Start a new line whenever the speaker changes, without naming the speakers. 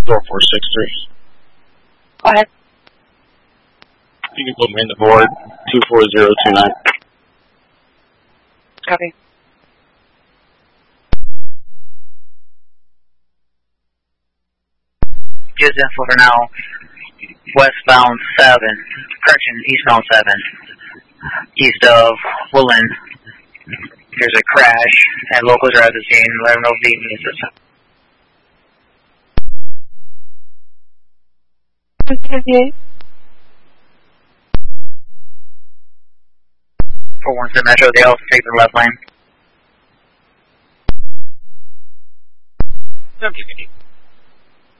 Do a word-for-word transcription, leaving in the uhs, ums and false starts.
four four six three.
Go ahead.
You can put me in the board, two four zero two nine.
Copy.
Gives info for now. Westbound seven, correction, eastbound seven, east of Woodland. There's a crash, and locals are at the scene. Let them know if they need assistance. four one seven Metro, they also take the left lane.
Subject